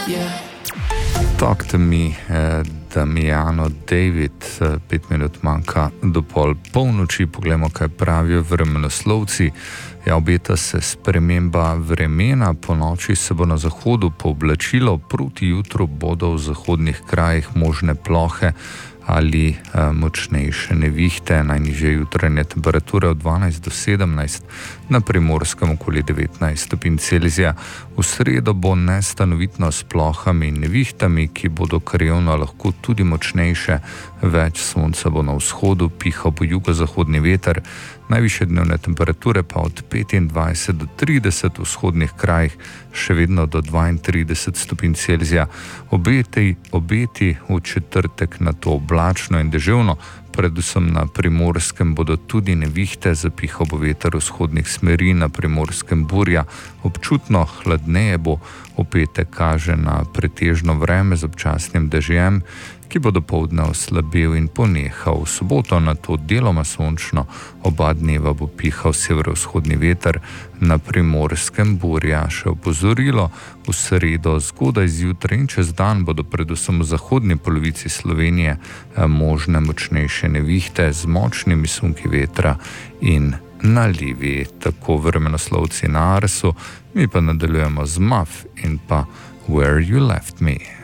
Talk to me, Damiano David, 5 minut manjka do pol polnoči, poglejmo, kaj pravijo vremenoslovci. Ja, obeta se sprememba vremena, po noči se bo na zahodu pooblačilo, proti jutru bodo v zahodnih krajih možne plohe ali močnejše nevihte, najnižje jutranje temperature od 12 do 17, na Primorskem okoli 19 stopinj Celzija. V sredo bo nestanovitno s plohami in nevihtami, ki bodo krajevno lahko tudi močnejše, več sonca bo na vzhodu, pihal bo jugozahodni veter, najvišje dnevne temperature pa od 25 do 30 v vzhodnih krajih, še vedno do 32 stopinj Celzija. Obeti v četrtek na to oblačno in deževno, predvsem na Primorskem bodo tudi nevihte, zapihal bo veter vzhodnih smeri, na Primorskem burja, občutno hladneje bo, v petek kaže na pretežno vreme z občasnim dežjem, ki bo dopoldne oslabel in ponehal. V soboto na to deloma sončno, oba dneva bo pihal severovzhodni veter, na Primorskem burja. Še opozorilo, v sredo zgodaj zjutraj in čez dan bodo predvsem v zahodni polovici Slovenije možne močnejše nevihte z močnimi sunki vetra in nalivi. Tako vremenoslovci na Arsu, mi pa nadaljujemo z Muff in pa Where You Left Me.